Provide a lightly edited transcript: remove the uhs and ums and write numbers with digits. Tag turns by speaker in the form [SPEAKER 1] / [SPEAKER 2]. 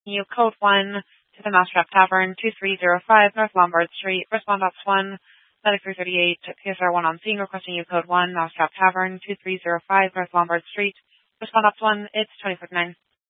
[SPEAKER 1] You code 1 to the Mousetrap Tavern, 2305 North Lombard Street. Respond Ops 1, Medic 338, PSR 1 on scene, requesting you code 1, Mousetrap Tavern, 2305 North Lombard Street. Respond Ops 1, it's 2049.